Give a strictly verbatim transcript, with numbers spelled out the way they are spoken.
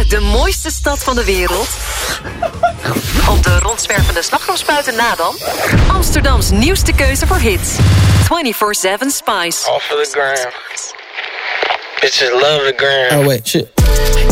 de mooiste stad van de wereld? Op de rondzwervende slagroomspuiten na dan? Amsterdams nieuwste keuze voor hits. twenty-four seven Spice. Off of the gram. Bitches love the gram. Oh, wait, shit.